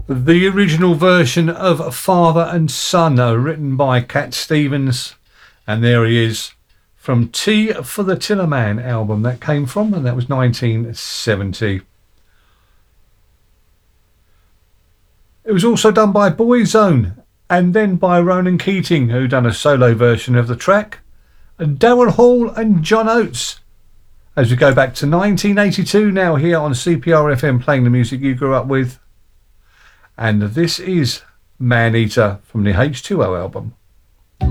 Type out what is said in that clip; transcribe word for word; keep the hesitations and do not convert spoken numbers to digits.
The original version of Father and Son, uh, written by Cat Stevens, and there he is from Tea for the Tillerman album that came from, and that was nineteen seventy. It was also done by Boyzone and then by Ronan Keating, who done a solo version of the track, and Daryl Hall and John Oates. As we go back to nineteen eighty-two now here on C P R F M, playing the music you grew up with. And this is Man Eater from the H two O album.